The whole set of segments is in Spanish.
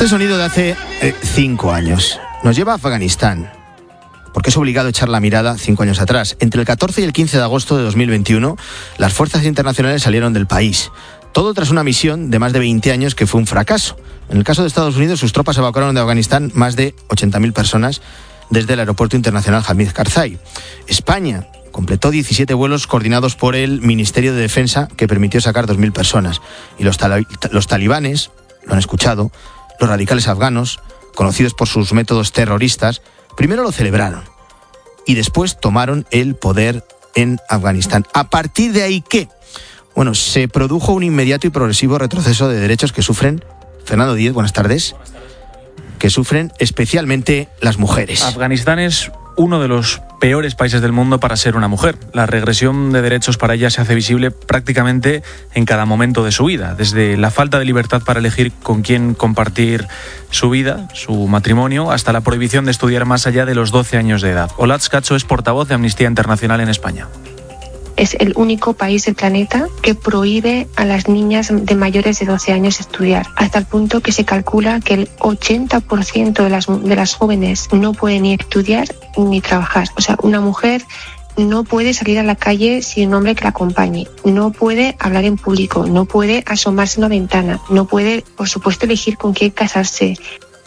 Este sonido de hace 5 años nos lleva a Afganistán, porque es obligado echar la mirada 5 años atrás. Entre el 14 y el 15 de agosto de 2021, las fuerzas internacionales salieron del país. Todo tras una misión de más de 20 años que fue un fracaso. En el caso de Estados Unidos, sus tropas evacuaron de Afganistán más de 80.000 personas desde el aeropuerto internacional Hamid Karzai. España completó 17 vuelos coordinados por el Ministerio de Defensa que permitió sacar 2.000 personas. Y los talibanes, lo han escuchado, los radicales afganos, conocidos por sus métodos terroristas, primero lo celebraron y después tomaron el poder en Afganistán. ¿A partir de ahí qué? Bueno, se produjo un inmediato y progresivo retroceso de derechos que sufren, Fernando Díez, buenas tardes, que sufren especialmente las mujeres. Afganistán es uno de los peores países del mundo para ser una mujer. La regresión de derechos para ella se hace visible prácticamente en cada momento de su vida, desde la falta de libertad para elegir con quién compartir su vida, su matrimonio, hasta la prohibición de estudiar más allá de los 12 años de edad. Olatz Cacho es portavoz de Amnistía Internacional en España. Es el único país del planeta que prohíbe a las niñas de mayores de 12 años estudiar, hasta el punto que se calcula que el 80% de las jóvenes no pueden ni estudiar ni trabajar. O sea, una mujer no puede salir a la calle sin un hombre que la acompañe, no puede hablar en público, no puede asomarse a una ventana, no puede, por supuesto, elegir con quién casarse.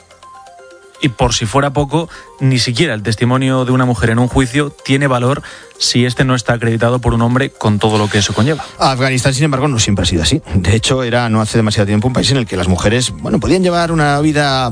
Y por si fuera poco, ni siquiera el testimonio de una mujer en un juicio tiene valor si este no está acreditado por un hombre con todo lo que eso conlleva. Afganistán, sin embargo, no siempre ha sido así. De hecho, era no hace demasiado tiempo un país en el que las mujeres, podían llevar una vida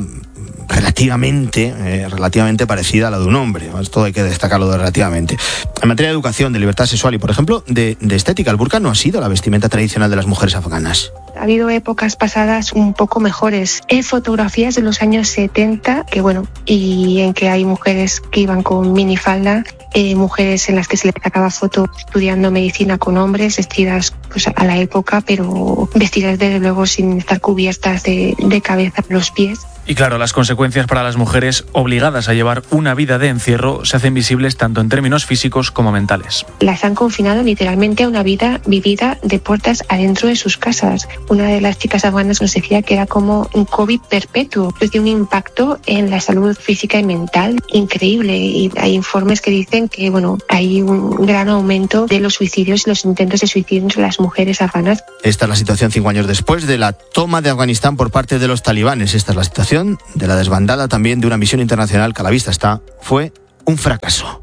relativamente parecida a la de un hombre. Esto hay que destacarlo de relativamente. En materia de educación, de libertad sexual y, por ejemplo, de estética, el burka no ha sido la vestimenta tradicional de las mujeres afganas. Ha habido épocas pasadas un poco mejores. Hay fotografías de los años 70 y en que hay mujeres que iban con minifalda, mujeres en las que se les sacaba foto estudiando medicina con hombres, vestidas a la época, pero vestidas desde luego sin estar cubiertas de cabeza a los pies. Y claro, las consecuencias para las mujeres obligadas a llevar una vida de encierro se hacen visibles tanto en términos físicos como mentales. Las han confinado literalmente a una vida vivida de puertas adentro de sus casas. Una de las chicas afganas nos decía que era como un COVID perpetuo. Tiene un impacto en la salud física y mental increíble. Y hay informes que dicen que hay un gran aumento de los suicidios y los intentos de suicidio entre las mujeres afganas. Esta es la situación 5 años después de la toma de Afganistán por parte de los talibanes. Esta es la situación de la desbandada también de una misión internacional que a la vista está, fue un fracaso.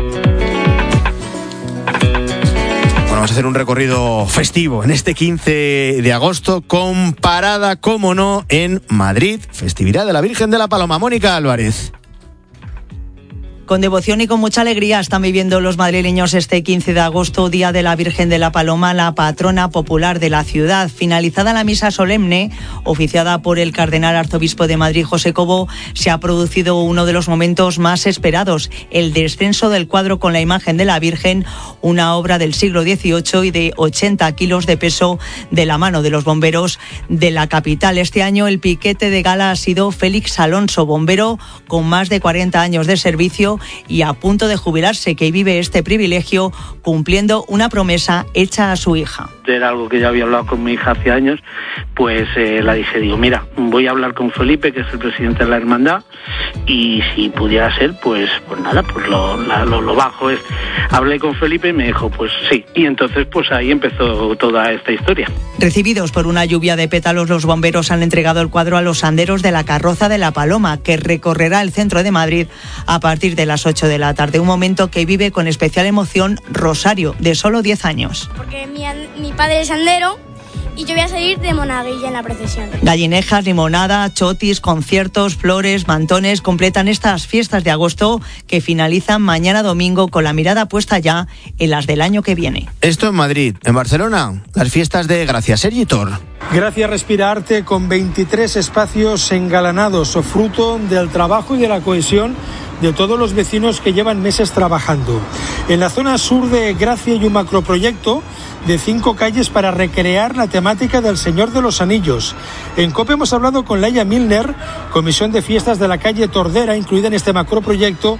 Vamos a hacer un recorrido festivo en este 15 de agosto con parada, como no, en Madrid, festividad de la Virgen de la Paloma. Mónica Álvarez. Con devoción y con mucha alegría están viviendo los madrileños este 15 de agosto, Día de la Virgen de la Paloma, la patrona popular de la ciudad. Finalizada la misa solemne, oficiada por el cardenal arzobispo de Madrid, José Cobo, se ha producido uno de los momentos más esperados, el descenso del cuadro con la imagen de la Virgen, una obra del siglo XVIII y de 80 kilos de peso, de la mano de los bomberos de la capital. Este año el piquete de gala ha sido Félix Alonso, bombero con más de 40 años de servicio y a punto de jubilarse, que vive este privilegio cumpliendo una promesa hecha a su hija. Era algo que ya había hablado con mi hija hace años, pues la dije, mira, voy a hablar con Felipe, que es el presidente de la hermandad, y si pudiera ser, pues nada, pues lo bajo es. Hablé con Felipe y me dijo, pues sí, y entonces pues ahí empezó toda esta historia. Recibidos por una lluvia de pétalos, los bomberos han entregado el cuadro a los anderos de la carroza de la Paloma, que recorrerá el centro de Madrid a partir de las 8 de la tarde, un momento que vive con especial emoción Rosario, de solo 10 años. Porque mi padre es andero y yo voy a salir de monaguilla en la procesión. Gallinejas, limonada, chotis, conciertos, flores, mantones completan estas fiestas de agosto que finalizan mañana domingo con la mirada puesta ya en las del año que viene. Esto en Madrid. En Barcelona, las fiestas de Gracia. Sergi Tor. Gracia Respira Arte, con 23 espacios engalanados, fruto del trabajo y de la cohesión de todos los vecinos que llevan meses trabajando. En la zona sur de Gracia hay un macroproyecto de 5 calles para recrear la temática del Señor de los Anillos. En COPE hemos hablado con Laia Milner, comisión de fiestas de la calle Tordera, incluida en este macroproyecto,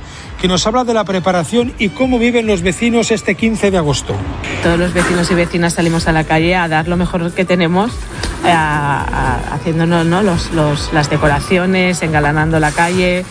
que nos habla de la preparación y cómo viven los vecinos este 15 de agosto. Todos los vecinos y vecinas salimos a la calle a dar lo mejor que tenemos, haciéndonos, ¿no?, las decoraciones, engalanando la calle.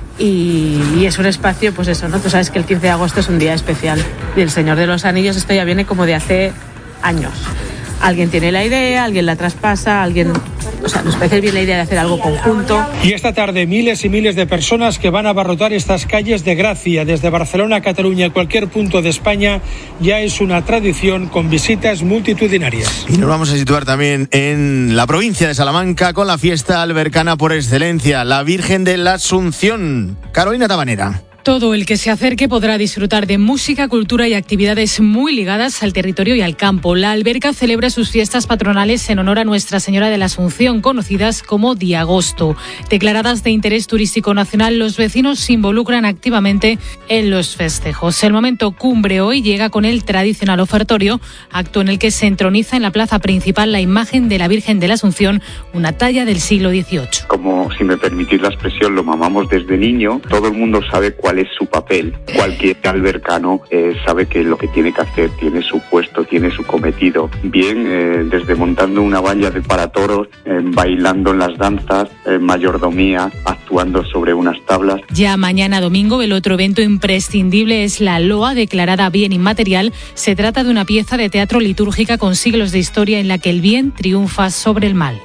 Y es un espacio, pues eso, ¿no? Tú sabes que el 15 de agosto es un día especial. Y el Señor de los Anillos, esto ya viene como de hace años. Alguien tiene la idea, alguien la traspasa, nos parece bien la idea de hacer algo conjunto. Y esta tarde miles y miles de personas que van a abarrotar estas calles de Gracia, desde Barcelona a Cataluña, cualquier punto de España, ya es una tradición con visitas multitudinarias. Y nos vamos a situar también en la provincia de Salamanca con la fiesta albercana por excelencia, la Virgen de la Asunción. Carolina Tabanera. Todo el que se acerque podrá disfrutar de música, cultura y actividades muy ligadas al territorio y al campo. La alberca celebra sus fiestas patronales en honor a Nuestra Señora de la Asunción, conocidas como Diagosto. Declaradas de interés turístico nacional, los vecinos se involucran activamente en los festejos. El momento cumbre hoy llega con el tradicional ofertorio, acto en el que se entroniza en la plaza principal la imagen de la Virgen de la Asunción, una talla del siglo XVIII. Como, si me permitís la expresión, lo mamamos desde niño, todo el mundo sabe cuál es su papel. Cualquier albercano sabe que lo que tiene que hacer, tiene su puesto, tiene su cometido. Bien, desde montando una valla para toros, bailando en las danzas, mayordomía, actuando sobre unas tablas. Ya mañana domingo, el otro evento imprescindible es la Loa, declarada bien inmaterial. Se trata de una pieza de teatro litúrgica con siglos de historia en la que el bien triunfa sobre el mal.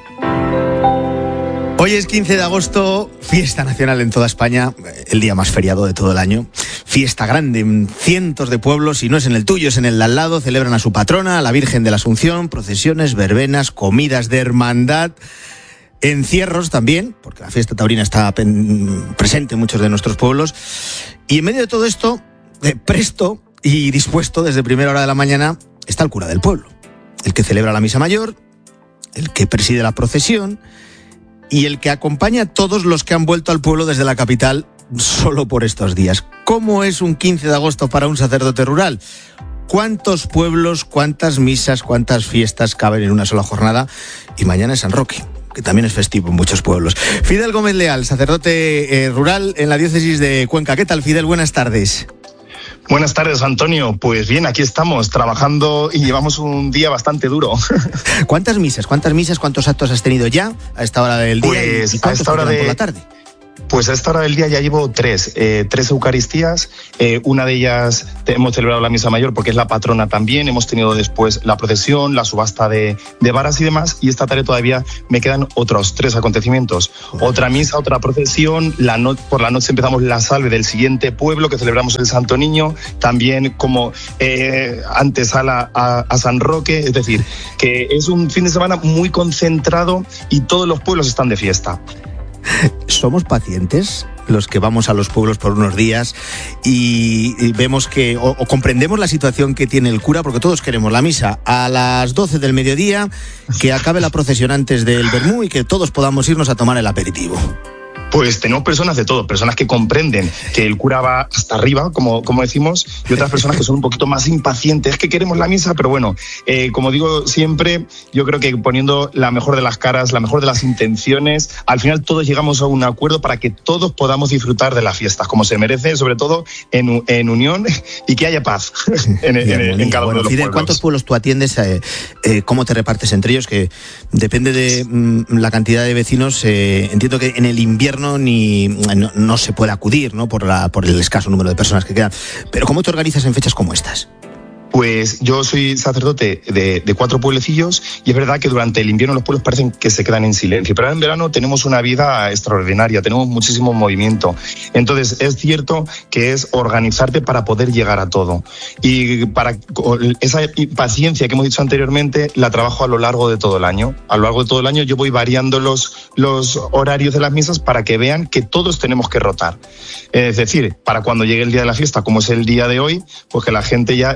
Hoy es 15 de agosto, fiesta nacional en toda España, el día más feriado de todo el año. Fiesta grande en cientos de pueblos, si no es en el tuyo, es en el de al lado. Celebran a su patrona, a la Virgen de la Asunción, procesiones, verbenas, comidas de hermandad, encierros también, porque la fiesta taurina está presente en muchos de nuestros pueblos. Y en medio de todo esto, presto y dispuesto desde primera hora de la mañana, está el cura del pueblo, el que celebra la misa mayor, el que preside la procesión y el que acompaña a todos los que han vuelto al pueblo desde la capital solo por estos días. ¿Cómo es un 15 de agosto para un sacerdote rural? ¿Cuántos pueblos, cuántas misas, cuántas fiestas caben en una sola jornada? Y mañana es San Roque, que también es festivo en muchos pueblos. Fidel Gómez Leal, sacerdote rural en la diócesis de Cuenca. ¿Qué tal, Fidel? Buenas tardes. Buenas tardes, Antonio. Pues bien, aquí estamos trabajando y llevamos un día bastante duro. ¿Cuántas misas, cuántos actos has tenido ya a esta hora del día? Pues ¿Y cuántos a esta hora por la tarde? Pues a esta hora del día ya llevo tres Eucaristías. Una de ellas hemos celebrado la misa mayor porque es la patrona también. Hemos tenido después la procesión, la subasta de varas y demás. Y esta tarde todavía me quedan otros 3 acontecimientos. Otra misa, otra procesión. Por la noche empezamos la salve del siguiente pueblo que celebramos el Santo Niño. También como antesala a San Roque. Es decir, que es un fin de semana muy concentrado y todos los pueblos están de fiesta. ¿Somos pacientes los que vamos a los pueblos por unos días y vemos que o comprendemos la situación que tiene el cura, porque todos queremos la misa a las 12 del mediodía, que acabe la procesión antes del vermú y que todos podamos irnos a tomar el aperitivo? Pues tenemos personas de todo, personas que comprenden que el cura va hasta arriba, como decimos, y otras personas que son un poquito más impacientes, que queremos la misa, pero bueno, como digo siempre, yo creo que poniendo la mejor de las caras, la mejor de las intenciones, al final todos llegamos a un acuerdo para que todos podamos disfrutar de las fiestas, como se merece, sobre todo en unión y que haya paz en cada uno de los Fidel, pueblos. ¿cuántos pueblos tú atiendes? ¿Cómo te repartes entre ellos? Que depende de la cantidad de vecinos. Entiendo que en el invierno no se puede acudir, ¿no? por el escaso número de personas que quedan. Pero ¿cómo te organizas en fechas como estas? Pues yo soy sacerdote de 4 pueblecillos y es verdad que durante el invierno los pueblos parecen que se quedan en silencio, pero ahora en verano tenemos una vida extraordinaria, tenemos muchísimo movimiento. Entonces es cierto que es organizarte para poder llegar a todo. Y para esa paciencia que hemos dicho anteriormente la trabajo a lo largo de todo el año. A lo largo de todo el año yo voy variando los horarios de las misas para que vean que todos tenemos que rotar. Es decir, para cuando llegue el día de la fiesta, como es el día de hoy, pues que la gente ya esté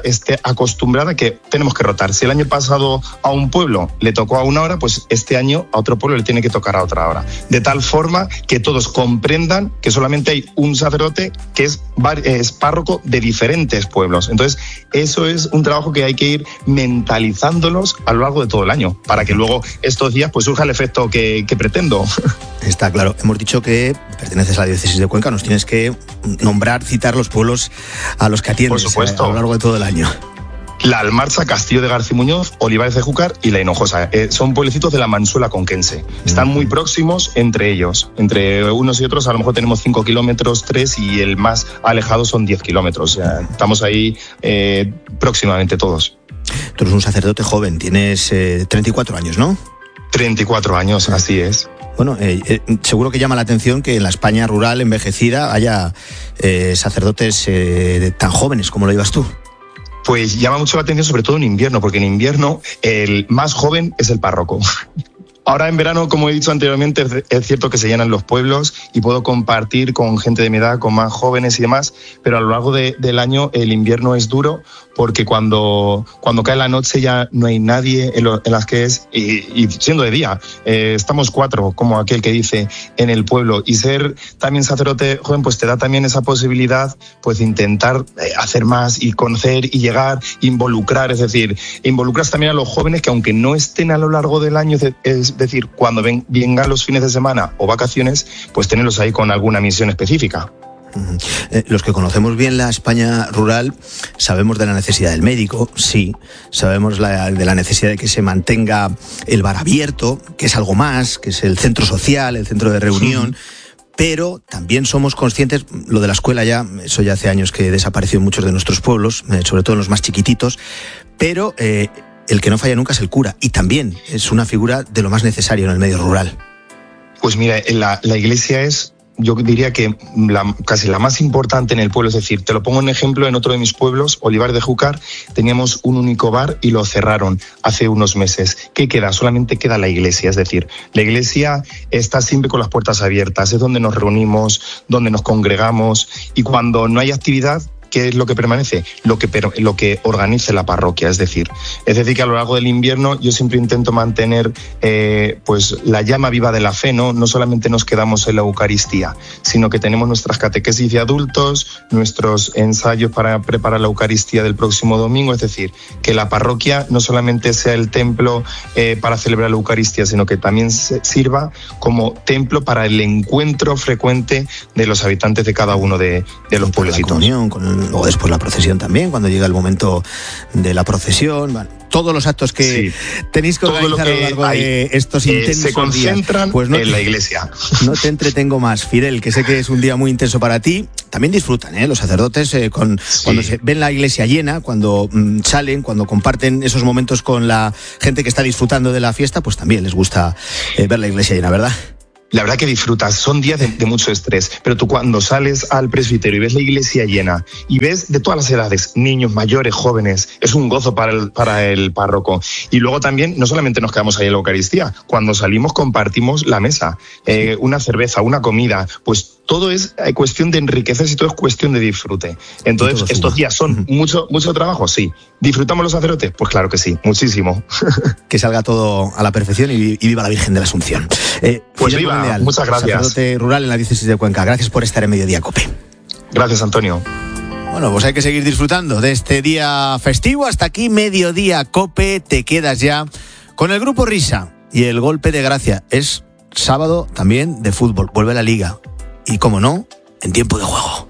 acostumbrada a que tenemos que rotar. Si el año pasado a un pueblo le tocó a una hora, pues este año a otro pueblo le tiene que tocar a otra hora. De tal forma que todos comprendan que solamente hay un sacerdote que es párroco de diferentes pueblos. Entonces, eso es un trabajo que hay que ir mentalizándolos a lo largo de todo el año, para que luego estos días pues surja el efecto que pretendo. Está claro. Hemos dicho que perteneces a la diócesis de Cuenca, nos tienes que nombrar, citar los pueblos a los que atiendes. Por supuesto. A lo largo de todo el año. La Almarza, Castillo de García Muñoz, Olivares de Júcar y La Hinojosa. Son pueblecitos de la Mansuela conquense. Están muy próximos entre ellos. Entre unos y otros a lo mejor tenemos 5 kilómetros, 3 y el más alejado son 10 kilómetros. O sea, estamos ahí próximamente todos. Tú eres un sacerdote joven, tienes 34 años, ¿no? 34 años, así es. Bueno, seguro que llama la atención que en la España rural envejecida haya sacerdotes tan jóvenes como lo llevas tú. Pues llama mucho la atención, sobre todo en invierno, porque en invierno el más joven es el párroco. Ahora en verano, como he dicho anteriormente, es cierto que se llenan los pueblos y puedo compartir con gente de mi edad, con más jóvenes y demás, pero a lo largo del año el invierno es duro porque cuando cae la noche ya no hay nadie en las que es, y siendo de día, estamos 4, como aquel que dice, en el pueblo, y ser también sacerdote joven pues te da también esa posibilidad pues de intentar hacer más y conocer y llegar, involucrar, es decir, involucras también a los jóvenes que aunque no estén a lo largo del año, es decir, cuando vengan los fines de semana o vacaciones, pues tenerlos ahí con alguna misión específica. Los que conocemos bien la España rural sabemos de la necesidad del médico, sí, sabemos de la necesidad de que se mantenga el bar abierto, que es algo más, que es el centro social, el centro de reunión, pero también somos conscientes, lo de la escuela eso ya hace años que desapareció en muchos de nuestros pueblos, sobre todo en los más chiquititos, pero el que no falla nunca es el cura, y también es una figura de lo más necesario en el medio rural. Pues mira, la iglesia es, yo diría que casi la más importante en el pueblo. Es decir, te lo pongo en ejemplo, en otro de mis pueblos, Olivares de Júcar, teníamos un único bar y lo cerraron hace unos meses. ¿Qué queda? Solamente queda la iglesia. Es decir, la iglesia está siempre con las puertas abiertas, es donde nos reunimos, donde nos congregamos, y cuando no hay actividad, ¿qué es lo que permanece? Lo que organice la parroquia, es decir que a lo largo del invierno yo siempre intento mantener pues la llama viva de la fe, no solamente nos quedamos en la Eucaristía, sino que tenemos nuestras catequesis de adultos, nuestros ensayos para preparar la Eucaristía del próximo domingo, es decir, que la parroquia no solamente sea el templo para celebrar la Eucaristía, sino que también sirva como templo para el encuentro frecuente de los habitantes de cada uno de los pueblecitos. La comunión, luego después la procesión también, cuando llega el momento de la procesión, bueno, todos los actos que tenéis que organizar a lo largo de estos intensos se concentran días. Pues en la iglesia. No te entretengo más, Fidel, que sé que es un día muy intenso para ti. También disfrutan los sacerdotes cuando se ven la iglesia llena, cuando salen, cuando comparten esos momentos con la gente que está disfrutando de la fiesta, pues también les gusta ver la iglesia llena, ¿verdad? La verdad que disfrutas, son días de mucho estrés, pero tú cuando sales al presbiterio y ves la iglesia llena y ves de todas las edades, niños, mayores, jóvenes, es un gozo para el párroco. Y luego también, no solamente nos quedamos ahí en la Eucaristía, cuando salimos compartimos la mesa, una cerveza, una comida, pues todo es cuestión de enriquecerse y todo es cuestión de disfrute. Entonces, estos días son mucho trabajo, sí. ¿Disfrutamos los sacerdotes? Pues claro que sí, muchísimo. Que salga todo a la perfección y viva la Virgen de la Asunción. Pues viva, Leal, muchas gracias. Sacerdote rural en la diócesis de Cuenca. Gracias por estar en Mediodía Cope. Gracias, Antonio. Bueno, pues hay que seguir disfrutando de este día festivo. Hasta aquí Mediodía Cope. Te quedas ya con el Grupo Risa y el Golpe de Gracia. Es sábado también de fútbol. Vuelve la Liga. Y, como no, en tiempo de juego.